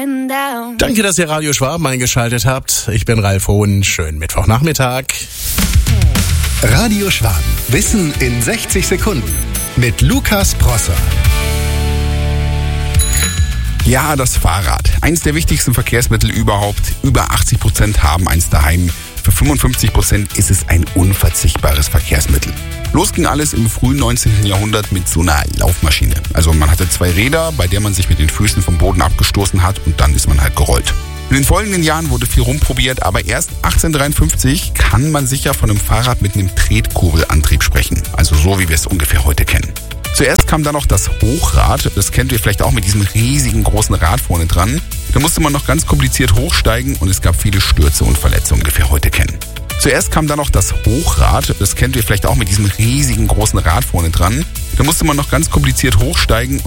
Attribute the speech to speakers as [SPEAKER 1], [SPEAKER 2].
[SPEAKER 1] Danke, dass ihr Radio Schwaben eingeschaltet habt. Ich bin Ralf Hohn. Schönen Mittwochnachmittag.
[SPEAKER 2] Radio Schwaben. Wissen in 60 Sekunden. Mit Lukas Prosser.
[SPEAKER 3] Ja, das Fahrrad. Eins der wichtigsten Verkehrsmittel überhaupt. Über 80% haben eins daheim. Für 55% ist es ein unverzichtbares Verkehrsmittel. Los ging alles im frühen 19. Jahrhundert mit so einer Laufmaschine. Also man hatte 2 Räder, bei der man sich mit den Füßen vom Boden abgestoßen hat und dann ist man halt gerollt. In den folgenden Jahren wurde viel rumprobiert, aber erst 1853 kann man sicher von einem Fahrrad mit einem Tretkurvelantrieb sprechen. Also so, wie wir es ungefähr heute kennen. Zuerst kam dann noch das Hochrad, das kennt ihr vielleicht auch mit diesem riesigen großen Rad vorne dran. Da musste man noch ganz kompliziert hochsteigen und es gab viele Stürze und Verletzungen, die wir heute kennen. Zuerst kam dann noch das Hochrad, das kennt ihr vielleicht auch mit diesem riesigen großen Rad vorne dran. Da musste man noch ganz kompliziert hochsteigen